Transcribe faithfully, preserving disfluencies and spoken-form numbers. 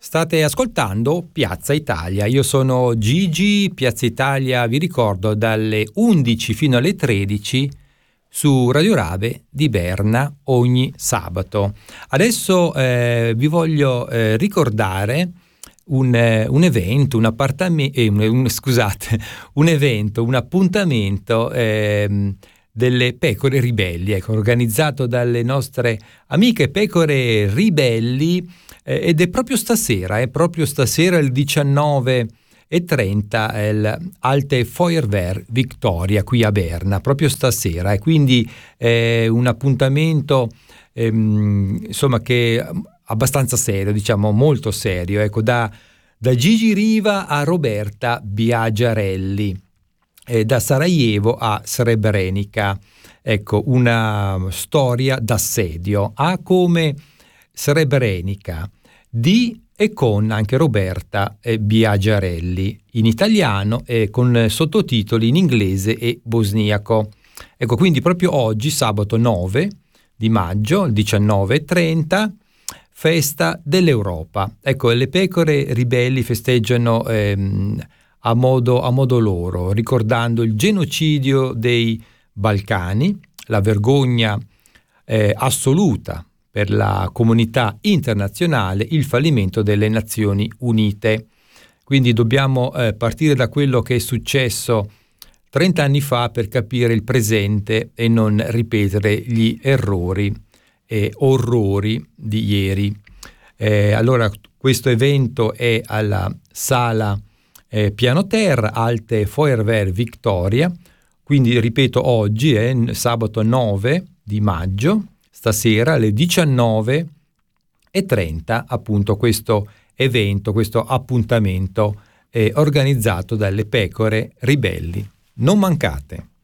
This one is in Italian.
State ascoltando Piazza Italia, io sono Gigi. Piazza Italia, vi ricordo, dalle undici fino alle tredici su Radio Rave di Berna ogni sabato. Adesso eh, vi voglio eh, ricordare un, eh, un evento, un appartamento, eh, un, un, scusate, un evento, un appuntamento eh, delle pecore ribelli, ecco, organizzato dalle nostre amiche pecore ribelli, eh, ed è proprio stasera, è proprio stasera il diciannove e trenta il Alte Feuerwehr Victoria qui a Berna, proprio stasera, e quindi è un appuntamento ehm, insomma che è abbastanza serio, diciamo molto serio, ecco, da, da Gigi Riva a Roberta Biagiarelli, eh, da Sarajevo a Srebrenica, ecco, una storia d'assedio, A come Srebrenica, di e con anche Roberta eh, Biagiarelli, in italiano e con sottotitoli in inglese e bosniaco. Ecco, quindi proprio oggi, sabato nove di maggio, il diciannove e trenta, festa dell'Europa. Ecco, le pecore ribelli festeggiano ehm, a, modo, a modo loro, ricordando il genocidio dei Balcani, la vergogna eh, assoluta per la comunità internazionale, il fallimento delle Nazioni Unite. Quindi dobbiamo eh, partire da quello che è successo trenta anni fa per capire il presente e non ripetere gli errori e orrori di ieri. Eh, allora, questo evento è alla sala eh, piano terra, Alte Feuerwehr Victoria, quindi ripeto oggi è eh, sabato nove di maggio, stasera alle diciannove e trenta, appunto, questo evento, questo appuntamento eh, organizzato dalle pecore ribelli. Non mancate.